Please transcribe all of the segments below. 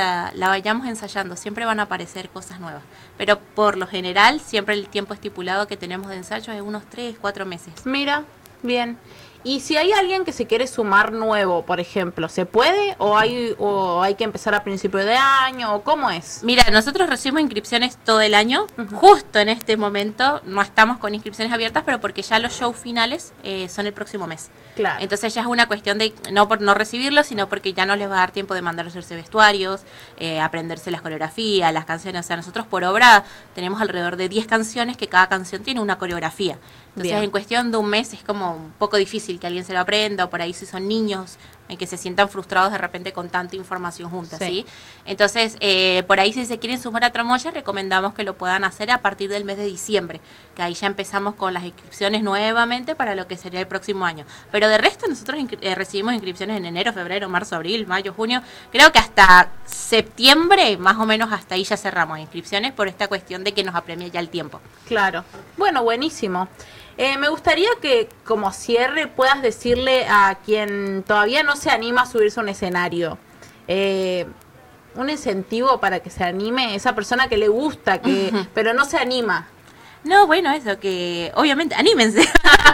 la vayamos ensayando, siempre van a aparecer cosas nuevas. Pero por lo general, siempre el tiempo estipulado que tenemos de ensayo es unos 3-4 meses. Mira, bien. Y si hay alguien que se quiere sumar nuevo, por ejemplo, ¿se puede o hay que empezar a principio de año o cómo es? Mira, nosotros recibimos inscripciones todo el año. Justo en este momento no estamos con inscripciones abiertas, pero porque ya los shows finales son el próximo mes. Claro. Entonces ya es una cuestión de, no por no recibirlos, sino porque ya no les va a dar tiempo de mandar a hacerse vestuarios, aprenderse las coreografías, las canciones. O sea, nosotros por obra tenemos alrededor de 10 canciones que cada canción tiene una coreografía. Entonces, Bien. en cuestión de un mes es como un poco difícil que alguien se lo aprenda, o por ahí si son niños que se sientan frustrados de repente con tanta información junta, ¿sí? Entonces, por ahí si se quieren sumar a Tramoya, recomendamos que lo puedan hacer a partir del mes de diciembre, que ahí ya empezamos con las inscripciones nuevamente para lo que sería el próximo año. Pero de resto nosotros recibimos inscripciones en enero, febrero, marzo, abril, mayo, junio, creo que hasta septiembre, más o menos hasta ahí ya cerramos inscripciones por esta cuestión de que nos apremia ya el tiempo. Claro. Bueno, buenísimo. Me gustaría que como cierre puedas decirle a quien todavía no se anima a subirse a un escenario, un incentivo para que se anime, esa persona que le gusta, pero no se anima. No, bueno, eso, que obviamente, anímense.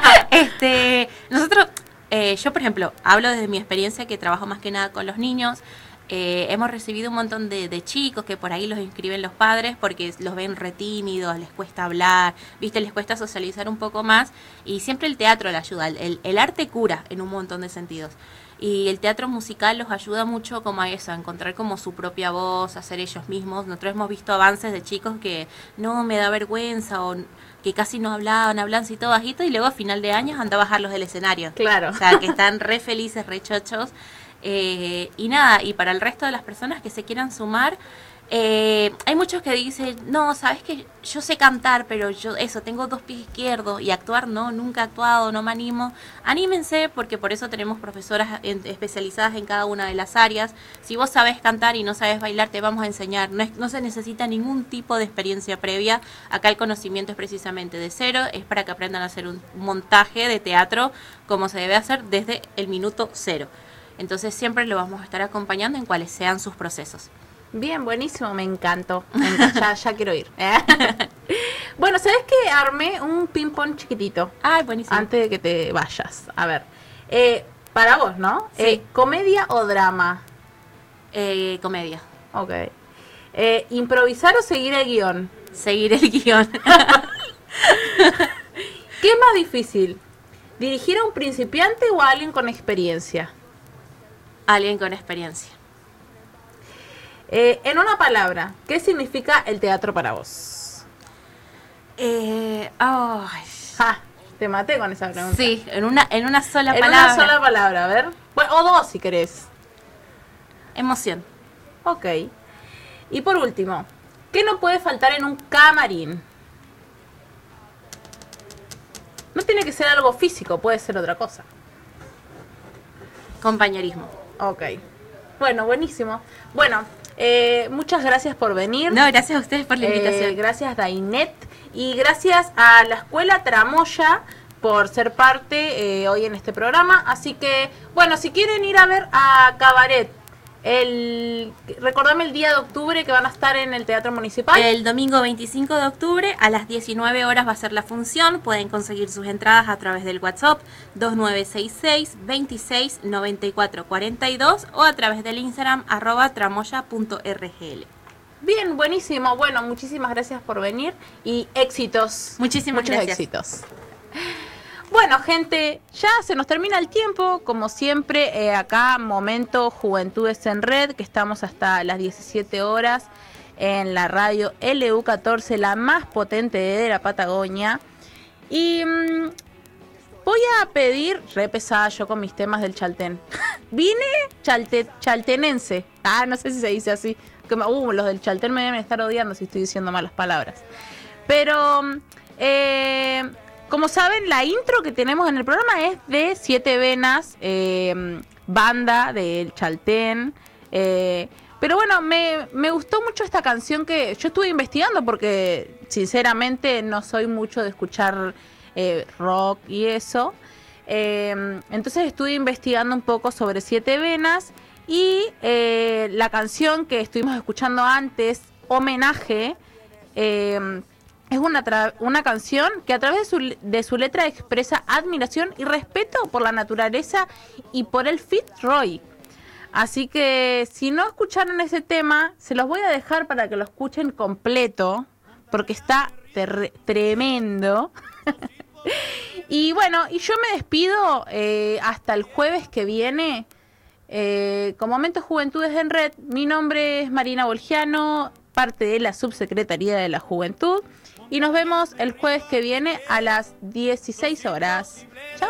Nosotros, yo por ejemplo, hablo desde mi experiencia que trabajo más que nada con los niños. Hemos recibido un montón de chicos que por ahí los inscriben los padres porque los ven re tímidos, les cuesta hablar, viste, les cuesta socializar un poco más, y siempre el teatro les ayuda, el arte cura en un montón de sentidos, y el teatro musical los ayuda mucho como a eso, a encontrar como su propia voz, a ser ellos mismos. Nosotros hemos visto avances de chicos que no me da vergüenza o que casi no hablaban así todo bajito, y luego a final de años anda a bajarlos del escenario. Claro. O sea, que están re felices, re chochos. Y nada, y para el resto de las personas que se quieran sumar, hay muchos que dicen, no, sabes que yo sé cantar, pero yo tengo 2 pies izquierdos, y actuar no, nunca he actuado, no me animo. Anímense, porque por eso tenemos profesoras especializadas en cada una de las áreas. Si vos sabés cantar y no sabés bailar, te vamos a enseñar. No se necesita ningún tipo de experiencia previa. Acá el conocimiento es precisamente de cero, es para que aprendan a hacer un montaje de teatro como se debe hacer desde el minuto 0. Entonces siempre lo vamos a estar acompañando en cuáles sean sus procesos. Bien, buenísimo, me encantó. Ya quiero ir. Bueno, ¿sabes qué? Armé un ping-pong chiquitito. Ay, buenísimo. Antes de que te vayas. A ver, para vos, ¿no? Sí. ¿Comedia o drama? Comedia. Ok. ¿Improvisar o seguir el guión? Seguir el guión. ¿Qué es más difícil? ¿Dirigir a un principiante o a alguien con experiencia? Alguien con experiencia. En una palabra, ¿qué significa el teatro para vos? Te maté con esa pregunta. Sí, en una sola en palabra. una sola palabra, a ver. Bueno, o 2 si querés. Emoción. Ok. Y por último, ¿qué no puede faltar en un camarín? No tiene que ser algo físico, puede ser otra cosa. Compañerismo. Ok. Bueno, buenísimo. Bueno, muchas gracias por venir. No, gracias a ustedes por la invitación. Gracias, Dainet. Y gracias a la Escuela Tramoya por ser parte hoy en este programa. Así que, bueno, si quieren ir a ver a Cabaret, recordame el día de octubre que van a estar en el Teatro Municipal. El domingo 25 de octubre a las 19 horas va a ser la función. Pueden conseguir sus entradas a través del WhatsApp 2966 26 94 42 o a través del Instagram @tramoya.rgl. Bien, buenísimo. Bueno, muchísimas gracias por venir y éxitos. Muchos gracias. Éxitos. Bueno, gente, ya se nos termina el tiempo, como siempre, acá Momento Juventudes en Red, que estamos hasta las 17 horas en la radio LU14, la más potente de la Patagonia. Y voy a pedir, re pesada yo con mis temas del Chaltén. Vine chaltenense. No sé si se dice así. Los del Chaltén me deben estar odiando si estoy diciendo malas palabras. Pero como saben, la intro que tenemos en el programa es de Siete Venas, banda del Chaltén. Pero bueno, me gustó mucho esta canción que yo estuve investigando porque sinceramente no soy mucho de escuchar rock y eso. Entonces estuve investigando un poco sobre Siete Venas Y la canción que estuvimos escuchando antes, Homenaje, es una canción que a través de su letra expresa admiración y respeto por la naturaleza y por el Fitzroy. Así que si no escucharon ese tema, se los voy a dejar para que lo escuchen completo, porque está tremendo. Y bueno, y yo me despido hasta el jueves que viene. Con Momentos Juventudes en Red, mi nombre es Marina Bolgiano, parte de la Subsecretaría de la Juventud, y nos vemos el jueves que viene a las 16 horas. Chao.